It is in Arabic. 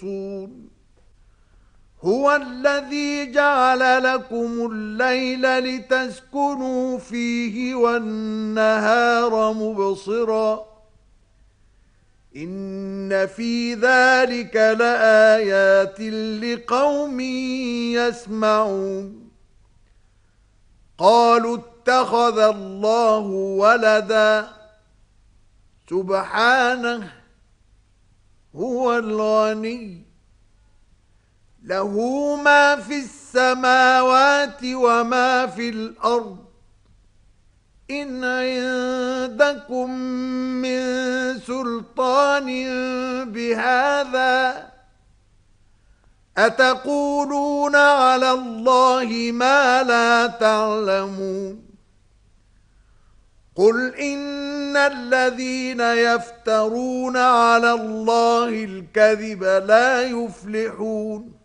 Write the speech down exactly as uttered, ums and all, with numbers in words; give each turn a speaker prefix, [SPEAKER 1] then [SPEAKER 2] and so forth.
[SPEAKER 1] هو الذي جعل لكم الليل لتسكنوا فيه والنهار مبصرا إن في ذلك لآيات لقوم يسمعون قالوا اتخذ الله ولدا سبحانه هو الغني له ما في السماوات وما في الأرض إن عندكم من سلطان بهذا أتقولون على الله ما لا تعلمون قل إن الذين يفترون على الله الكذب لا يفلحون